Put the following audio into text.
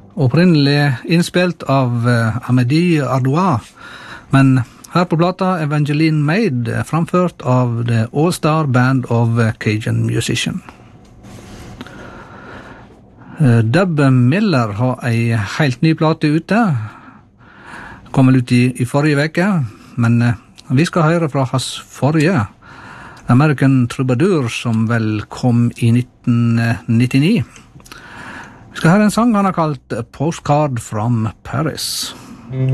opprinnelig innspilt av Amédée Ardois, men her på plata Evangeline Maid framført av The All-Star Band of Cajun Musician. Dub Miller har ei helt ny plate ute, kom vel ut i forrige veke, men vi skal høre fra hans forrige American Troubadour, som vel kom i 1999. Vi skal høre en sang han har kalt Postcard from Paris.